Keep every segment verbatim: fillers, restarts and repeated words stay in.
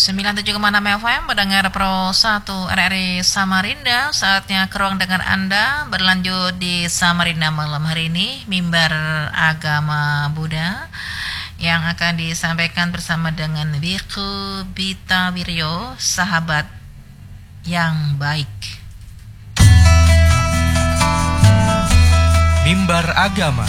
sembilan puluh tujuh koma enam F M mendengar Pro satu R R I Samarinda. Saatnya ke ruang dengar Anda berlanjut di Samarinda malam hari ini, mimbar agama Buddha yang akan disampaikan bersama dengan Biku Bita Wiryo, sahabat yang baik. Mimbar agama.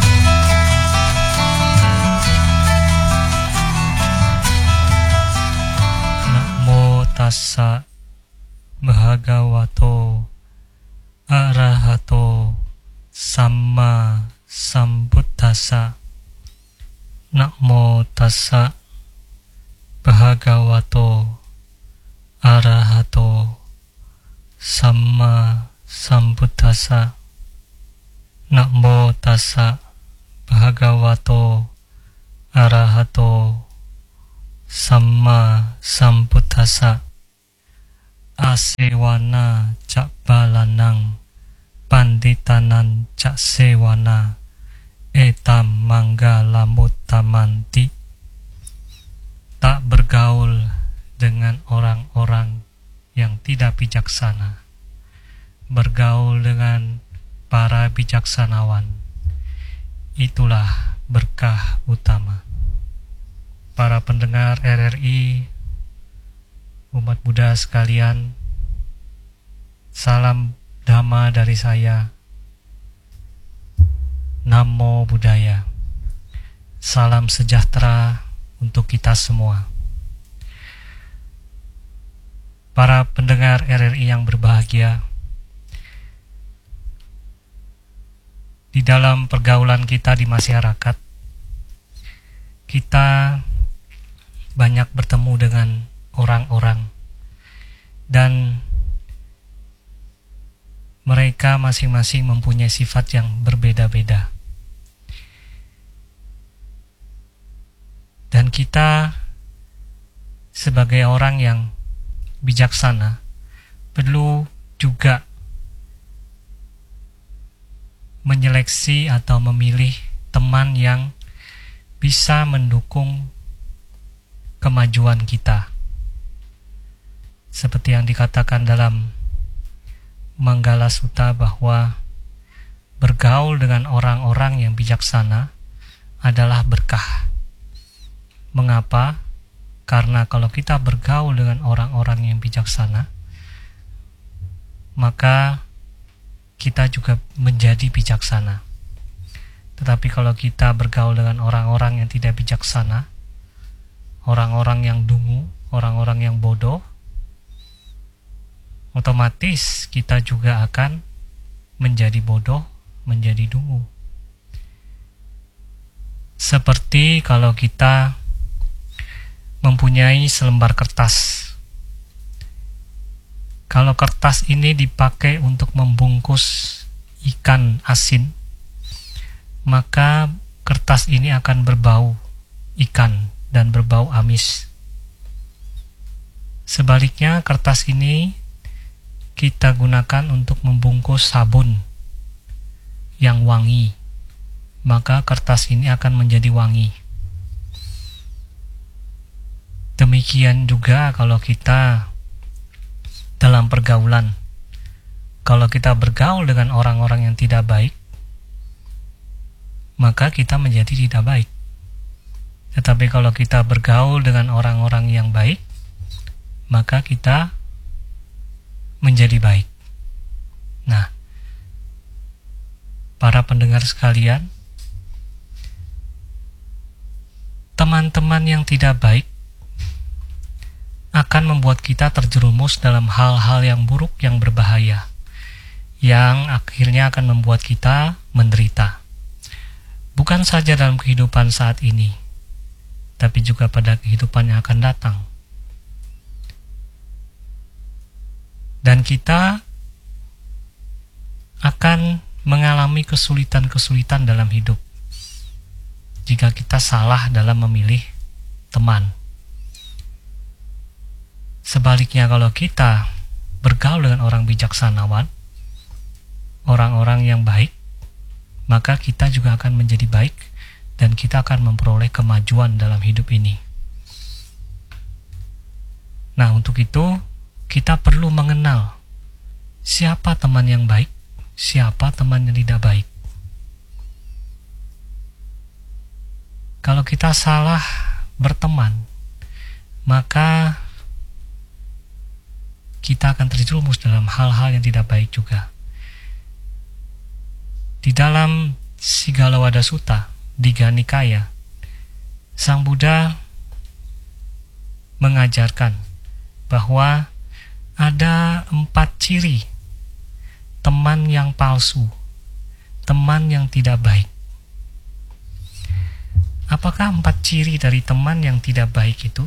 Namo tassa bhagavato arahato samma sambuddhassa. Namo tassa bhagavato arahato samma sambuddhassa. Namo tassa bhagavato arahato samma sambuddhassa. Asewana cak balanang panditanan cak sewana etam manggala muttamanti. Tak bergaul dengan orang-orang yang tidak bijaksana, bergaul dengan para bijaksanawan. Itulah berkah utama. Para pendengar R R I, umat Buddha sekalian, salam Dhamma dari saya. Namo Buddhaya. Salam sejahtera untuk kita semua. Para pendengar R R I yang berbahagia, di dalam pergaulan kita di masyarakat, kita banyak bertemu dengan orang-orang dan mereka masing-masing mempunyai sifat yang berbeda-beda. Dan kita sebagai orang yang bijaksana perlu juga menyeleksi atau memilih teman yang bisa mendukung kemajuan kita. Seperti yang dikatakan dalam Manggala Sutta bahwa bergaul dengan orang-orang yang bijaksana adalah berkah. Mengapa? Karena kalau kita bergaul dengan orang-orang yang bijaksana, maka kita juga menjadi bijaksana. Tetapi kalau kita bergaul dengan orang-orang yang tidak bijaksana, orang-orang yang dungu, orang-orang yang bodoh, otomatis kita juga akan menjadi bodoh, menjadi dungu. Seperti kalau kita mempunyai selembar kertas. Kalau kertas ini dipakai untuk membungkus ikan asin, maka kertas ini akan berbau ikan dan berbau amis. Sebaliknya, kertas ini kita gunakan untuk membungkus sabun yang wangi, maka kertas ini akan menjadi wangi. Demikian juga kalau kita dalam pergaulan, kalau kita bergaul dengan orang-orang yang tidak baik, maka kita menjadi tidak baik. Tetapi kalau kita bergaul dengan orang-orang yang baik, maka kita menjadi baik. Nah, para pendengar sekalian, teman-teman yang tidak baik akan membuat kita terjerumus dalam hal-hal yang buruk, yang berbahaya, yang akhirnya akan membuat kita menderita. Bukan saja dalam kehidupan saat ini, tapi juga pada kehidupan yang akan datang. Dan kita akan mengalami kesulitan-kesulitan dalam hidup jika kita salah dalam memilih teman. Sebaliknya, kalau kita bergaul dengan orang bijaksanawan, orang-orang yang baik, maka kita juga akan menjadi baik dan kita akan memperoleh kemajuan dalam hidup ini. Nah, untuk itu kita perlu mengenal siapa teman yang baik, siapa teman yang tidak baik. Kalau kita salah berteman, maka kita akan terjerumus dalam hal-hal yang tidak baik juga. Di dalam Sigalawada Sutta, Digha Nikaya, Sang Buddha mengajarkan bahwa ada empat ciri teman yang palsu, teman yang tidak baik. Apakah empat ciri dari teman yang tidak baik itu?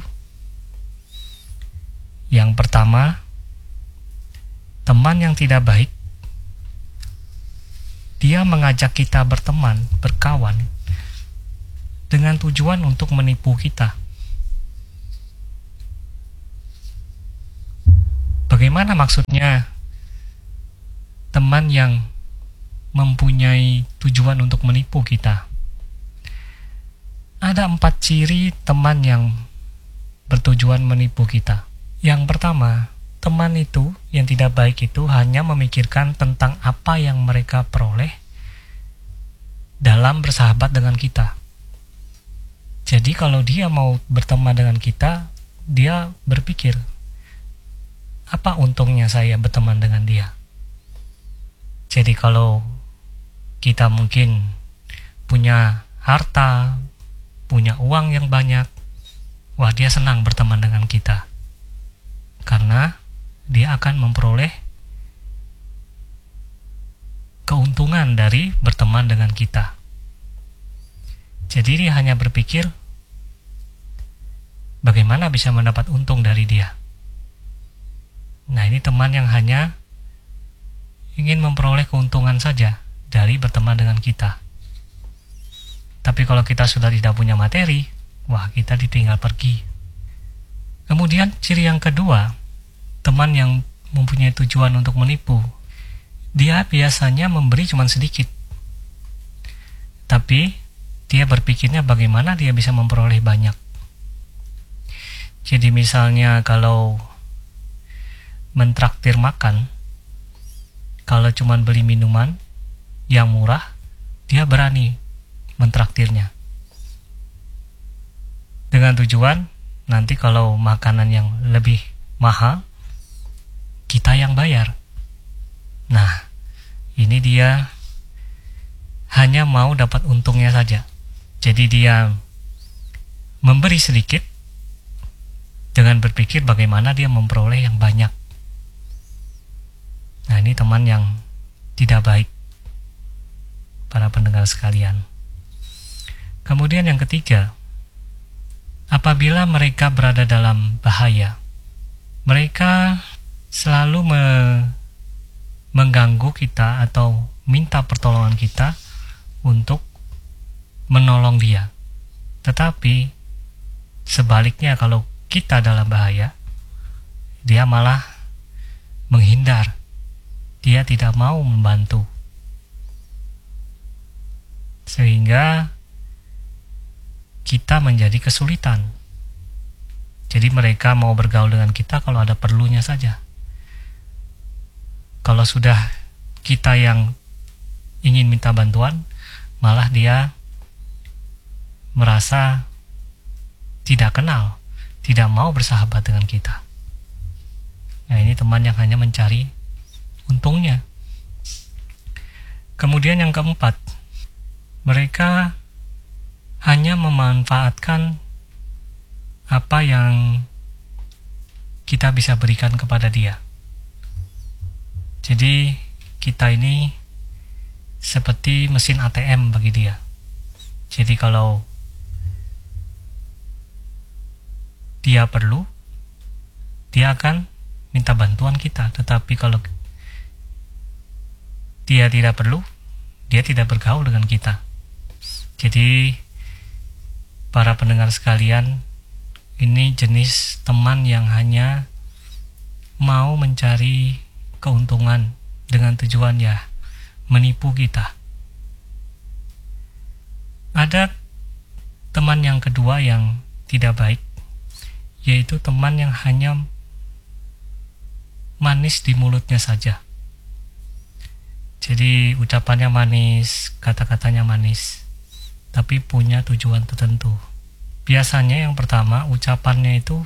Yang pertama, teman yang tidak baik, dia mengajak kita berteman, berkawan, dengan tujuan untuk menipu kita. Bagaimana maksudnya teman yang mempunyai tujuan untuk menipu kita? Ada empat ciri teman yang bertujuan menipu kita. Yang pertama, teman itu yang tidak baik itu hanya memikirkan tentang apa yang mereka peroleh dalam bersahabat dengan kita. Jadi kalau dia mau berteman dengan kita, dia berpikir, apa untungnya saya berteman dengan dia? Jadi kalau kita mungkin punya harta, punya uang yang banyak, wah dia senang berteman dengan kita. Karena dia akan memperoleh keuntungan dari berteman dengan kita. Jadi dia hanya berpikir bagaimana bisa mendapat untung dari dia. Nah, ini teman yang hanya ingin memperoleh keuntungan saja dari berteman dengan kita. Tapi kalau kita sudah tidak punya materi, wah kita ditinggal pergi. Kemudian ciri yang kedua, teman yang mempunyai tujuan untuk menipu, dia biasanya memberi cuma sedikit. Tapi dia berpikirnya bagaimana dia bisa memperoleh banyak. Jadi misalnya kalau mentraktir makan, kalau cuma beli minuman yang murah, dia berani mentraktirnya. Dengan tujuan nanti kalau makanan yang lebih mahal, kita yang bayar. Nah, ini dia hanya mau dapat untungnya saja. Jadi dia memberi sedikit dengan berpikir bagaimana dia memperoleh yang banyak. Nah, ini teman yang tidak baik, para pendengar sekalian. Kemudian yang ketiga, apabila mereka berada dalam bahaya, mereka selalu me- mengganggu kita atau minta pertolongan kita untuk menolong dia. Tetapi sebaliknya, kalau kita dalam bahaya, dia malah menghindar. Dia tidak mau membantu. Sehingga kita menjadi kesulitan. Jadi mereka mau bergaul dengan kita kalau ada perlunya saja. Kalau sudah kita yang ingin minta bantuan, malah dia merasa tidak kenal, tidak mau bersahabat dengan kita. Nah, ini teman yang hanya mencari untungnya. Kemudian yang keempat, mereka hanya memanfaatkan apa yang kita bisa berikan kepada dia. Jadi kita ini seperti mesin A T M bagi dia. Jadi kalau dia perlu, dia akan minta bantuan kita. Tetapi kalau dia tidak perlu, dia tidak bergaul dengan kita. Jadi para pendengar sekalian, ini jenis teman yang hanya mau mencari keuntungan dengan tujuan ya menipu kita. Ada teman yang kedua yang tidak baik, yaitu teman yang hanya manis di mulutnya saja. Jadi ucapannya manis, kata-katanya manis, tapi punya tujuan tertentu. Biasanya yang pertama, ucapannya itu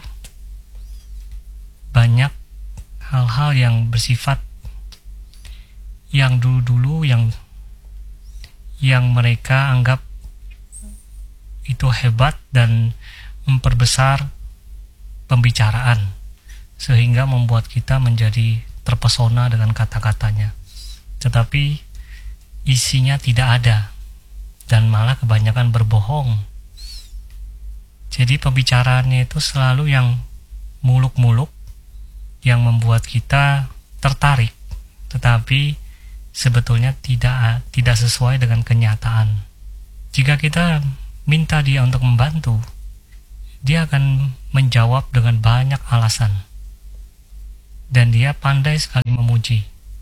banyak hal-hal yang bersifat yang dulu-dulu yang yang mereka anggap itu hebat dan memperbesar pembicaraan, sehingga membuat kita menjadi terpesona dengan kata-katanya. Tetapi isinya tidak ada, dan malah kebanyakan berbohong. Jadi pembicaraannya itu selalu yang muluk-muluk, yang membuat kita tertarik, tetapi sebetulnya tidak tidak sesuai dengan kenyataan. Jika kita minta dia untuk membantu, dia akan menjawab dengan banyak alasan, dan dia pandai sekali memuji.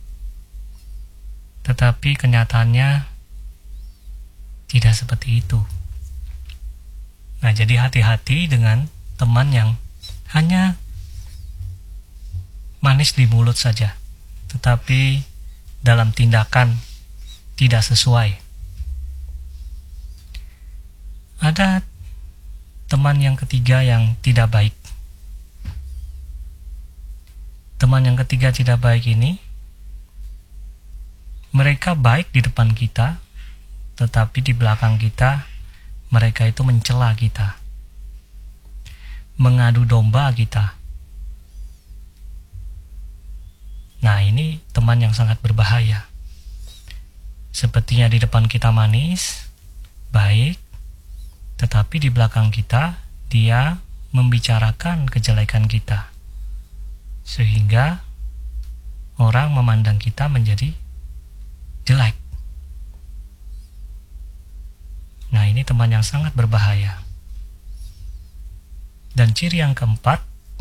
Tetapi kenyataannya tidak seperti itu. Nah, jadi hati-hati dengan teman yang hanya manis di mulut saja, tetapi dalam tindakan tidak sesuai. Ada teman yang ketiga yang tidak baik. Teman yang ketiga tidak baik ini, mereka baik di depan kita, tetapi di belakang kita mereka itu mencela kita, mengadu domba kita. Nah, ini teman yang sangat berbahaya. Sepertinya di depan kita manis, baik, tetapi di belakang kita dia membicarakan kejelekan kita, sehingga orang memandang kita menjadi jelek. Nah, ini teman yang sangat berbahaya. Dan ciri yang keempat,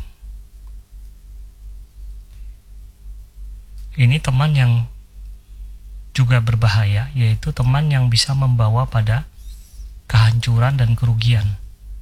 ini teman yang juga berbahaya, yaitu teman yang bisa membawa pada kehancuran dan kerugian.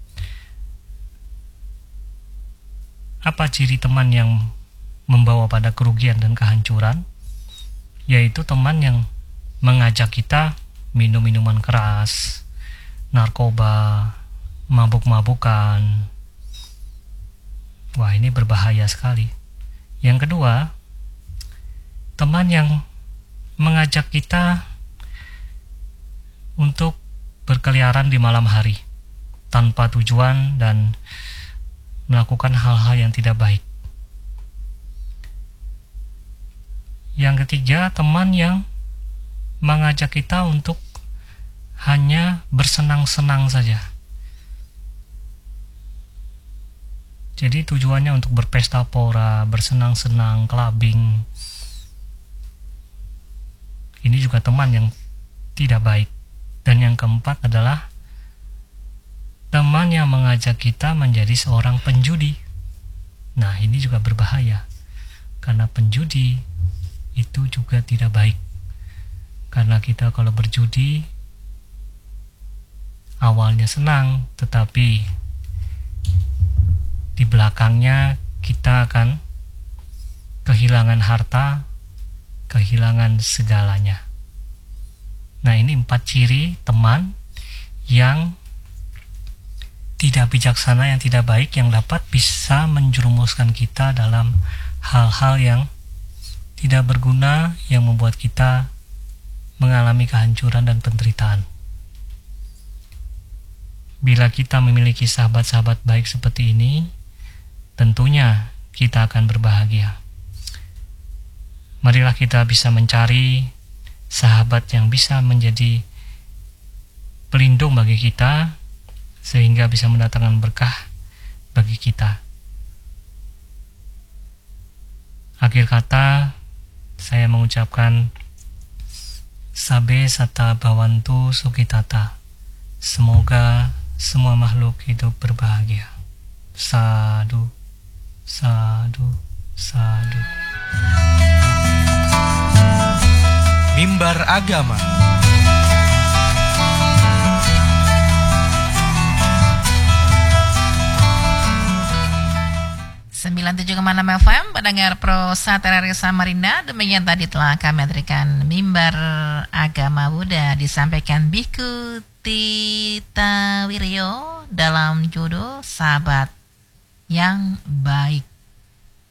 Apa ciri teman yang membawa pada kerugian dan kehancuran? Yaitu teman yang mengajak kita minum minuman keras, narkoba, mabuk-mabukan. Wah, ini berbahaya sekali. Yang kedua, teman yang mengajak kita untuk berkeliaran di malam hari tanpa tujuan dan melakukan hal-hal yang tidak baik. Yang ketiga, teman yang mengajak kita untuk hanya bersenang-senang saja. Jadi tujuannya untuk berpesta pora, bersenang-senang, clubbing. Ini juga teman yang tidak baik. Dan yang keempat adalah teman yang mengajak kita menjadi seorang penjudi. Nah, ini juga berbahaya, karena penjudi itu juga tidak baik. Karena kita kalau berjudi awalnya senang, tetapi di belakangnya kita akan kehilangan harta, kehilangan segalanya. Nah, ini empat ciri teman yang tidak bijaksana, yang tidak baik, yang dapat bisa menjerumuskan kita dalam hal-hal yang tidak berguna, yang membuat kita mengalami kehancuran dan penderitaan. Bila kita memiliki sahabat-sahabat baik seperti ini, tentunya kita akan berbahagia. Marilah kita bisa mencari sahabat yang bisa menjadi pelindung bagi kita, sehingga bisa mendatangkan berkah bagi kita. Akhir kata, saya mengucapkan Sabe Sata Bawantu Sukitata. Semoga semua makhluk hidup berbahagia. Sadu, sadu, sadu. Mimbar Agama. sembilan puluh tujuh koma enam F M, pendengar Pro satu R R I Samarinda. Demikian tadi telah kami hadirkan Mimbar Agama Buddha disampaikan Biku Tita Wiryo dalam judul Sahabat yang Baik.